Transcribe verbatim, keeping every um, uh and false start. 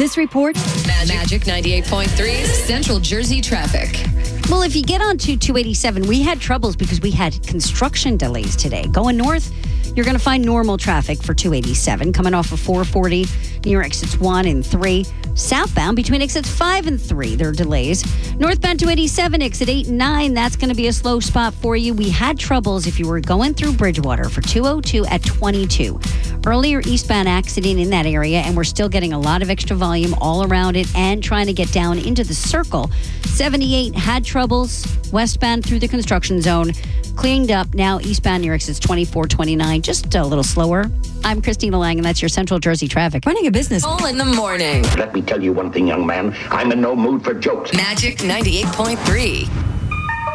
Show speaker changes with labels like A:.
A: This report,
B: Magic ninety-eight point three Central Jersey traffic.
A: well, if you get onto two eighty-seven, we had troubles because we had construction delays today. Going north, you're going to find normal traffic for two eighty-seven coming off of four forty near exits one and three. Southbound between exits five and three, there are delays. Northbound two eighty-seven, exit eight and nine, that's going to be a slow spot for you. We had troubles if you were going through Bridgewater for two oh two at twenty-two. Earlier eastbound accident in that area, and we're still getting a lot of extra volume all around it and trying to get down into the circle. seventy-eight had troubles westbound through the construction zone. Cleaned up now eastbound near exits twenty-four, twenty-nine, just a little slower. I'm Christina Lang, and that's your Central Jersey traffic.
C: Running a business.
B: All in the morning.
D: Let me tell you one thing, young man. I'm in no mood for jokes.
B: Magic ninety-eight point three.